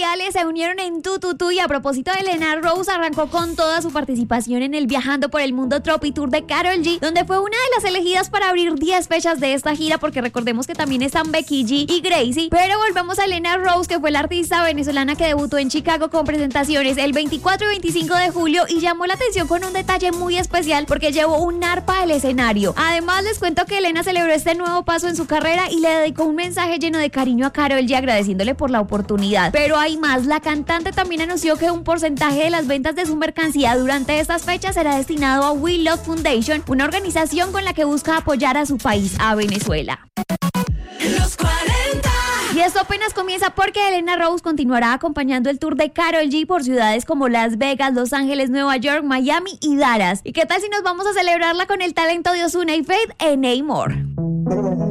mundiales se unieron en Tututu y a propósito de Elena, Rose arrancó con toda su participación en el Viajando por el Mundo Tropi Tour de Karol G, donde fue una de las elegidas para abrir 10 fechas de esta gira, porque recordemos que también están Becky G y Gracie. Pero volvamos a Elena Rose, que fue la artista venezolana que debutó en Chicago con presentaciones el 24 y 25 de julio y llamó la atención con un detalle muy especial porque llevó un arpa al escenario. Además, les cuento que Elena celebró este nuevo paso en su carrera y le dedicó un mensaje lleno de cariño a Karol G, agradeciéndole por la oportunidad. Pero hay más, la cantante también anunció que un porcentaje de las ventas de su mercancía durante estas fechas será destinado a We Love Foundation, una organización con la que busca apoyar a su país, a Venezuela. Los 40. Y esto apenas comienza porque Elena Rose continuará acompañando el tour de Karol G por ciudades como Las Vegas, Los Ángeles, Nueva York, Miami y Dallas. ¿Y qué tal si nos vamos a celebrarla con el talento de Ozuna y Faith en Namor?